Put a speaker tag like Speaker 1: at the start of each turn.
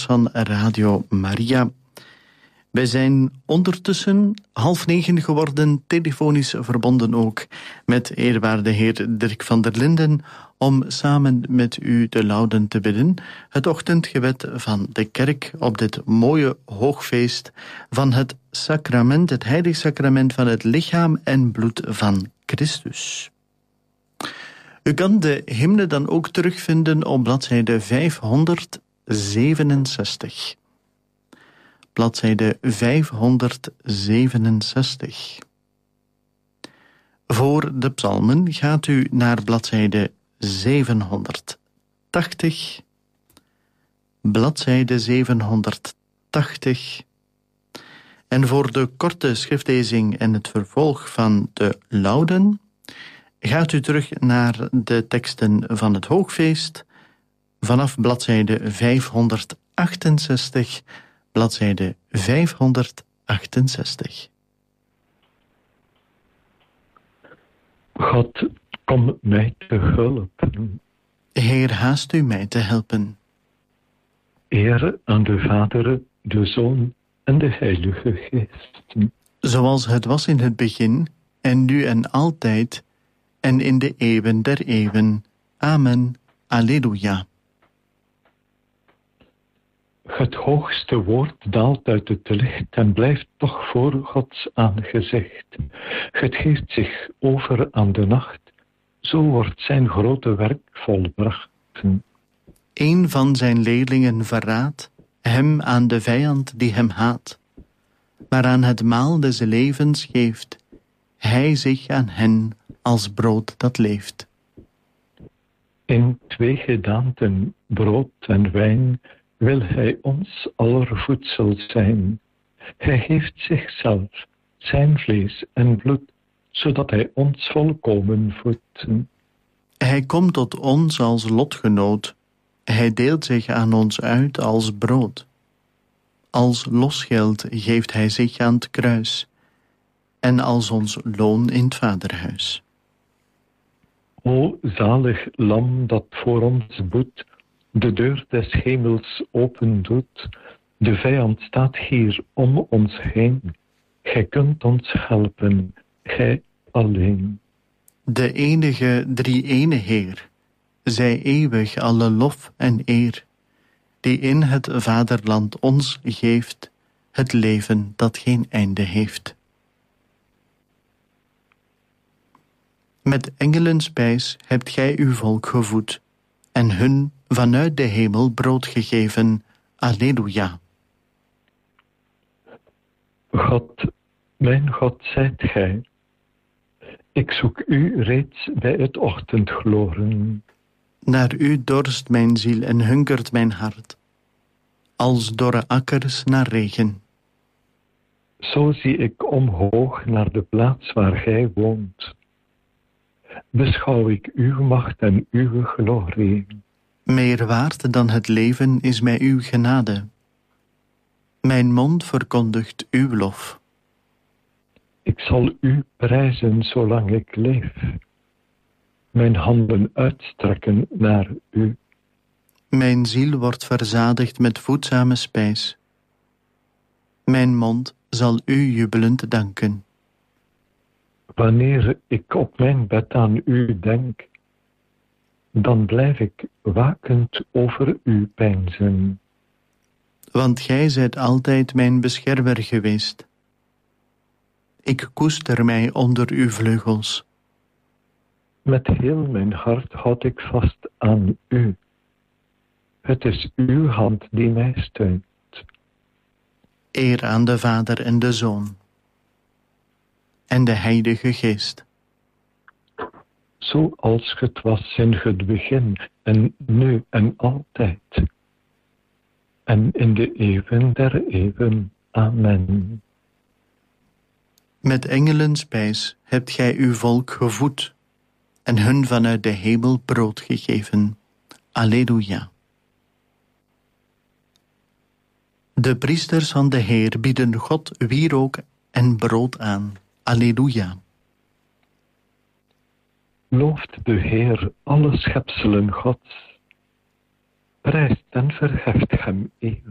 Speaker 1: van Radio Maria. Wij zijn ondertussen 8:30 geworden, telefonisch verbonden ook met eerwaarde heer Dirk van der Linden, om samen met u de Lauden te bidden, het ochtendgebed van de kerk op dit mooie hoogfeest van het sacrament, het heilig sacrament van het lichaam en bloed van Christus. U kan de hymne dan ook terugvinden op bladzijde 567. Bladzijde 567. Voor de psalmen gaat u naar bladzijde 780. Bladzijde 780. En voor de korte schriftlezing en het vervolg van de Lauden gaat u terug naar de teksten van het hoogfeest vanaf bladzijde 568, bladzijde 568.
Speaker 2: God, kom mij te hulpen.
Speaker 1: Heer, haast u mij te helpen.
Speaker 2: Eer aan de Vader, de Zoon en de Heilige Geest.
Speaker 1: Zoals het was in het begin, en nu en altijd, en in de eeuwen der eeuwen. Amen. Alleluia.
Speaker 2: Het hoogste woord daalt uit het licht en blijft toch voor Gods aangezicht. Het geeft zich over aan de nacht, zo wordt zijn grote werk volbracht.
Speaker 1: Een van zijn leerlingen verraadt hem aan de vijand die hem haat, maar aan het maal des levens geeft hij zich aan hen als brood dat leeft.
Speaker 2: In 2 gedaanten, brood en wijn, wil hij ons aller voedsel zijn. Hij geeft zichzelf, zijn vlees en bloed, zodat hij ons volkomen voedt.
Speaker 1: Hij komt tot ons als lotgenoot. Hij deelt zich aan ons uit als brood. Als losgeld geeft hij zich aan het kruis en als ons loon in het vaderhuis.
Speaker 2: O zalig lam dat voor ons boet, de deur des hemels open doet. De vijand staat hier om ons heen. Gij kunt ons helpen, gij alleen.
Speaker 1: De enige drie-ene Heer, zij eeuwig alle lof en eer, die in het vaderland ons geeft het leven dat geen einde heeft. Met engelenspijs hebt gij uw volk gevoed en hun vanuit de hemel brood gegeven. Alleluia.
Speaker 2: God, mijn God zijt gij. Ik zoek u reeds bij het ochtendgloren.
Speaker 1: Naar u dorst mijn ziel en hungert mijn hart, als dorre akkers naar regen.
Speaker 2: Zo zie ik omhoog naar de plaats waar gij woont. Beschouw ik uw macht en uw glorie.
Speaker 1: Meer waard dan het leven is mij uw genade. Mijn mond verkondigt uw lof.
Speaker 2: Ik zal u prijzen zolang ik leef. Mijn handen uitstrekken naar u.
Speaker 1: Mijn ziel wordt verzadigd met voedzame spijs. Mijn mond zal u jubelend danken.
Speaker 2: Wanneer ik op mijn bed aan u denk, dan blijf ik wakend over u peinzen.
Speaker 1: Want gij zijt altijd mijn beschermer geweest. Ik koester mij onder uw vleugels.
Speaker 2: Met heel mijn hart houd ik vast aan u. Het is uw hand die mij steunt.
Speaker 1: Eer aan de Vader en de Zoon en de Heilige Geest.
Speaker 2: Zoals het was in het begin en nu en altijd. En in de eeuwen der eeuwen. Amen.
Speaker 1: Met engelenspijs hebt gij uw volk gevoed en hun vanuit de hemel brood gegeven. Alleluia. De priesters van de Heer bieden God wierook en brood aan. Alleluia.
Speaker 2: Looft de Heer alle schepselen Gods. Prijst en verheft hem eeuwig.